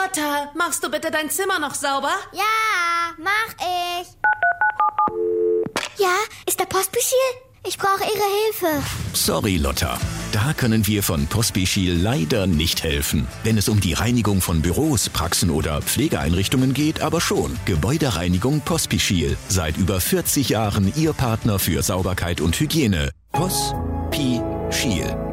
Lotta, machst du bitte dein Zimmer noch sauber? Ja, mach ich. Ja, ist der Pospischil? Ich brauche Ihre Hilfe. Sorry, Lotta. Da können wir von Pospischil leider nicht helfen. Wenn es um die Reinigung von Büros, Praxen oder Pflegeeinrichtungen geht, aber schon. Gebäudereinigung Pospischil. Seit über 40 Jahren Ihr Partner für Sauberkeit und Hygiene. Pospischil.